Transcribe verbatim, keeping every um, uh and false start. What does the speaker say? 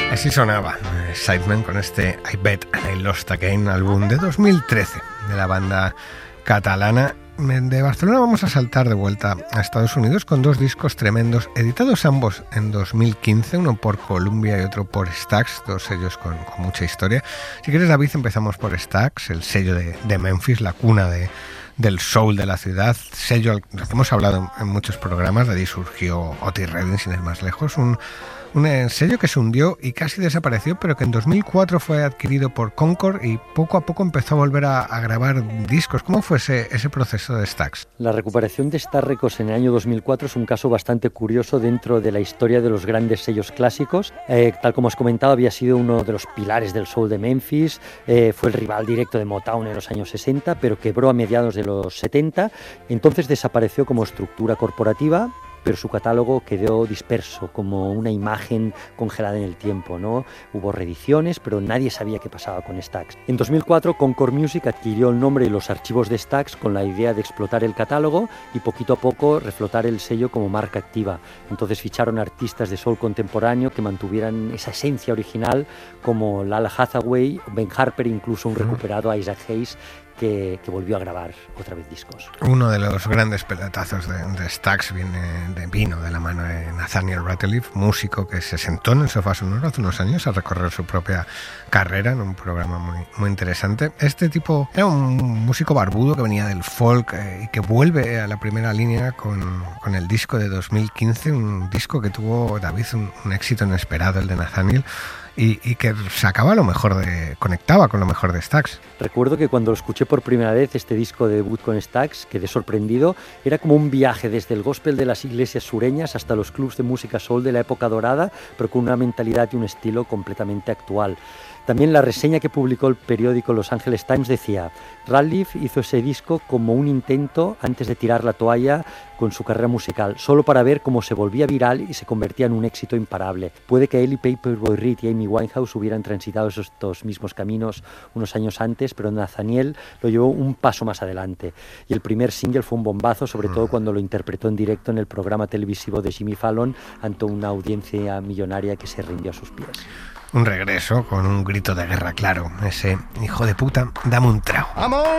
Así sonaba Sidemen con este I Bet and I Lost Again, álbum de dos mil trece de la banda catalana. De Barcelona vamos a saltar de vuelta a Estados Unidos con dos discos tremendos, editados ambos en dos mil quince, uno por Columbia y otro por Stax, dos sellos con, con mucha historia. Si quieres, David, empezamos por Stax, el sello de, de Memphis, la cuna de, del soul de la ciudad, sello al que hemos hablado en, en muchos programas. De allí surgió Otis Redding, sin ir más lejos, un Un sello que se hundió y casi desapareció, pero que en dos mil cuatro fue adquirido por Concord y poco a poco empezó a volver a, a grabar discos. ¿Cómo fue ese, ese proceso de Stax? La recuperación de Stax Records en el año dos mil cuatro es un caso bastante curioso dentro de la historia de los grandes sellos clásicos. Eh, tal como has comentado, había sido uno de los pilares del soul de Memphis, eh, fue el rival directo de Motown en los años sesenta, pero quebró a mediados de los setenta, entonces desapareció como estructura corporativa, pero su catálogo quedó disperso, como una imagen congelada en el tiempo, ¿no? Hubo reediciones, pero nadie sabía qué pasaba con Stax. En dos mil cuatro, Concord Music adquirió el nombre y los archivos de Stax con la idea de explotar el catálogo y poquito a poco reflotar el sello como marca activa. Entonces ficharon artistas de soul contemporáneo que mantuvieran esa esencia original, como Lala Hathaway, Ben Harper, incluso un recuperado Isaac Hayes, Que, que volvió a grabar otra vez discos. Uno de los grandes pelotazos de, de Stax viene de, vino de la mano de Nathaniel Rateliff, músico que se sentó en el sofá sonoro hace unos años a recorrer su propia carrera en un programa muy, muy interesante. Este tipo era un músico barbudo que venía del folk eh, y que vuelve a la primera línea con, con el disco de dos mil quince, un disco que tuvo, David, un, un éxito inesperado, el de Nathaniel, Y, y que sacaba lo mejor de, conectaba con lo mejor de Stax. Recuerdo que cuando lo escuché por primera vez, este disco de debut con Stax, quedé sorprendido. Era como un viaje desde el gospel de las iglesias sureñas hasta los clubs de música soul de la época dorada, pero con una mentalidad y un estilo completamente actual. También la reseña que publicó el periódico Los Angeles Times decía: Rateliff hizo ese disco como un intento antes de tirar la toalla con su carrera musical, solo para ver cómo se volvía viral y se convertía en un éxito imparable. Puede que él y Paperboy Reed y Amy Winehouse hubieran transitado esos dos mismos caminos unos años antes, pero Nathaniel lo llevó un paso más adelante. Y el primer single fue un bombazo, sobre todo cuando lo interpretó en directo en el programa televisivo de Jimmy Fallon ante una audiencia millonaria que se rindió a sus pies. Un regreso con un grito de guerra claro, ese hijo de puta, dame un trago.